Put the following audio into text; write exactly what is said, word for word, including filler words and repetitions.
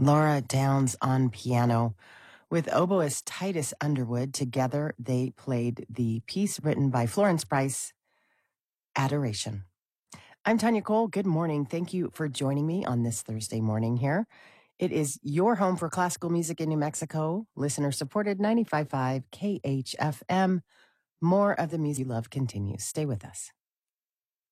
Laura Downs on piano. With oboist Titus Underwood, together they played the piece written by Florence Price, Adoration. I'm Tanya Cole. Good morning. Thank you for joining me on this Thursday morning here. It is your home for classical music in New Mexico, listener-supported ninety-five point five K H F M. More of the music you love continues. Stay with us.